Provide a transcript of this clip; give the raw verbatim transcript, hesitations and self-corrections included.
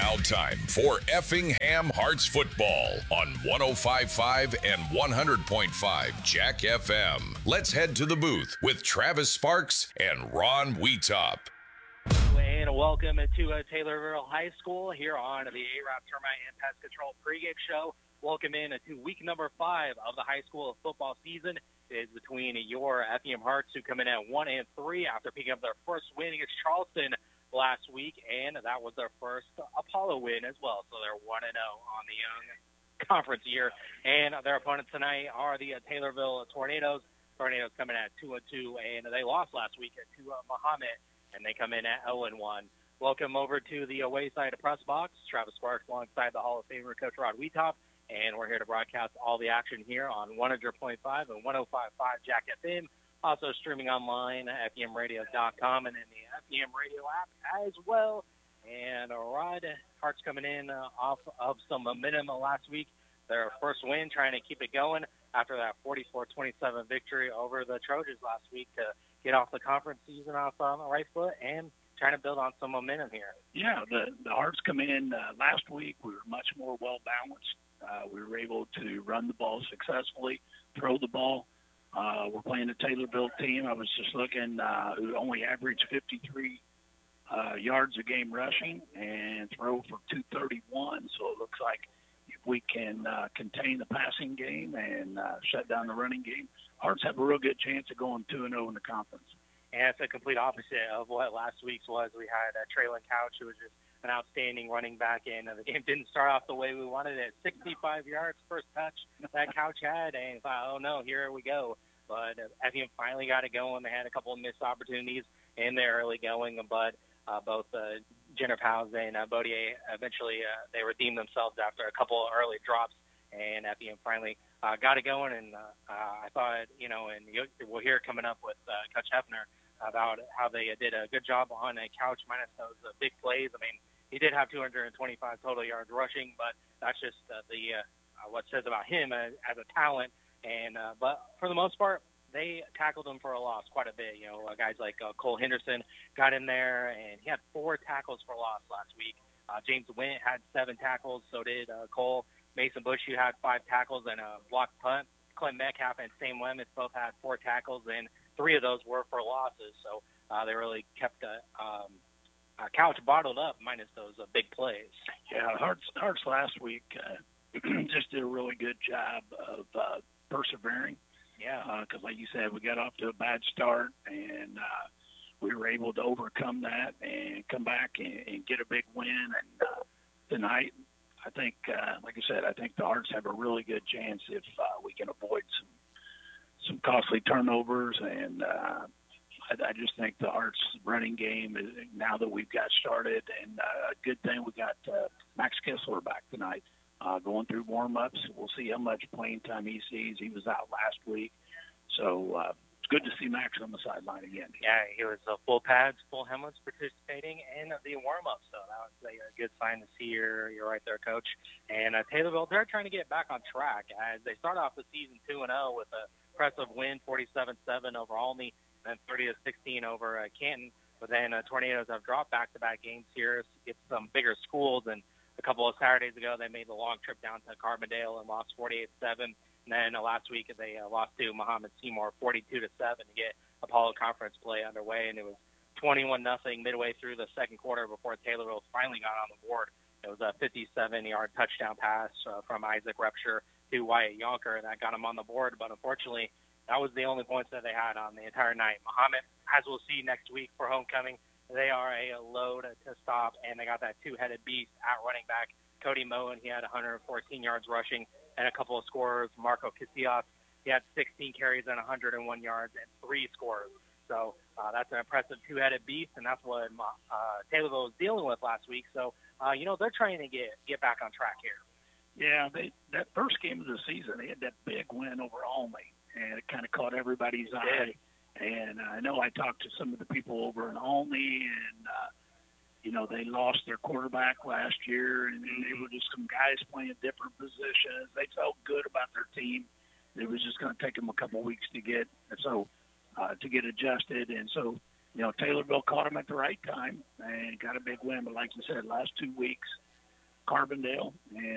now time for Effingham Hearts football on one oh five point five and one hundred point five Jack F M. Let's head to the booth with Travis Sparks and Ron Wheatop. And welcome to uh, Taylorville High School here on the A-R A P Termite and Pest Control pregame show. Welcome in to week number five of the high school football season. It is between your Effingham Hearts, who come in at one and three after picking up their first win against Charleston last week, and that was their first Apollo win as well. So they're one and oh on the young conference year. And their opponents tonight are the uh, Taylorville Tornadoes. Tornadoes coming at two and two, and they lost last week to uh, Muhammad, and they come in at oh and one. Welcome over to the away side of Press Box. Travis Sparks alongside the Hall of Famer Coach Rod Wheatop, and we're here to broadcast all the action here on one hundred point five and one oh five point five Jack F M. Also streaming online at F E M radio dot com and in the F E M Radio app as well. And Rod, Hearts coming in uh, off of some momentum last week. Their first win, trying to keep it going after that forty-four twenty-seven victory over the Trojans last week to get off the conference season off on the right foot and trying to build on some momentum here. Yeah, the, the Hearts come in uh, last week. We were much more well-balanced. Uh, we were able to run the ball successfully, throw the ball. Uh, we're playing a Taylorville team. I was just looking, uh, who only averaged fifty-three uh, yards a game rushing and throw for two thirty-one. So it looks like if we can uh, contain the passing game and uh, shut down the running game, Hearts have a real good chance of going two and oh in the conference. And it's a complete opposite of what last week's was. We had uh, Traylon Couch, who was just an outstanding running back, and uh, the game didn't start off the way we wanted it. sixty-five yards, first touch that Couch had, and thought, oh, no, here we go. But uh, Effingham finally got it going. They had a couple of missed opportunities in their early going, but uh, both uh, Jenner Powell and uh, Baudier eventually uh, they redeemed themselves after a couple of early drops, and Effingham finally uh, got it going. And uh, uh, I thought, you know, and you, we'll hear coming up with uh, Coach Hefner about how they did a good job on a Couch minus those uh, big plays. I mean, he did have two hundred twenty-five total yards rushing, but that's just uh, the uh, what says about him as, as a talent. And uh, but for the most part, they tackled him for a loss quite a bit. You know, uh, guys like uh, Cole Henderson got in there, and he had four tackles for loss last week. Uh, James Wint had seven tackles, so did uh, Cole. Mason Bush, who had five tackles and a blocked punt. Clint Metcalf and Sam Lemons both had four tackles, and three of those were for losses. So uh, they really kept a um, uh, Couch bottled up minus those uh, big plays. Yeah, Hearts, Hearts last week uh, just did a really good job of uh, persevering. Yeah. Because, uh, like you said, we got off to a bad start, and uh, we were able to overcome that and come back and, and get a big win. And uh, tonight, I think, uh, like I said, I think the Hearts have a really good chance if uh, we can avoid some some costly turnovers. And uh, I, I just think the Hearts running game, is, now that we've got started, and uh, a good thing we got uh, Max Kessler back tonight. Uh, going through warm-ups. We'll see how much playing time he sees. He was out last week. So uh, it's good to see Max on the sideline again. Yeah, he was uh, full pads, full helmets participating in the warm-up. So that was a, a good sign to see. You're, you're right there, Coach. And uh, Taylorville, they're trying to get back on track as they start off the season two and oh with a impressive win, forty-seven seven over Olney, and then thirty to sixteen over uh, Canton. But then uh, Tornadoes have dropped back-to-back games here. It's some bigger schools, and a couple of Saturdays ago, they made the long trip down to Carbondale and lost forty-eight seven. And then uh, last week, they uh, lost to Muhammad Seymour forty-two to seven to get Apollo Conference play underway. And it was twenty-one nothing midway through the second quarter before Taylorville finally got on the board. It was a fifty-seven-yard touchdown pass uh, from Isaac Repsher to Wyatt Yonker, and that got them on the board. But unfortunately, that was the only points that they had on the entire night. Muhammad, as we'll see next week for homecoming, they are a load to stop, and they got that two-headed beast at running back. Cody Moen, he had one hundred fourteen yards rushing and a couple of scorers. Marco Casillas, he had sixteen carries and one hundred one yards and three scores. So uh, that's an impressive two-headed beast, and that's what uh, Taylorville was dealing with last week. So, uh, you know, they're trying to get get back on track here. Yeah, they, that first game of the season, they had that big win over Olney, and it kind of caught everybody's eye. And I know I talked to some of the people over in Olney, and, uh, you know, they lost their quarterback last year, and they were just some guys playing different positions. They felt good about their team. It was just going to take them a couple weeks to get so uh, to get adjusted. And so, you know, Taylorville caught them at the right time and got a big win. But like you said, last two weeks, Carbondale, and